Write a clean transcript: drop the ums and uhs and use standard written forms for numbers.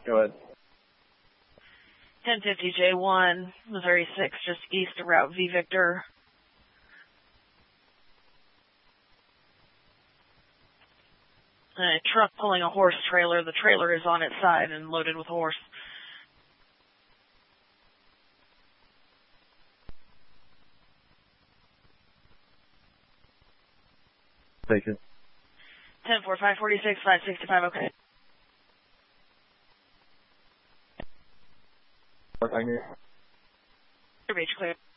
Go ahead. 1050 J1, Missouri 6, just east of Route V Victor. A truck pulling a horse trailer. The trailer is on its side and loaded with horse. Take it. 10-4, 546, 565, okay. Pioneer. Beach clear.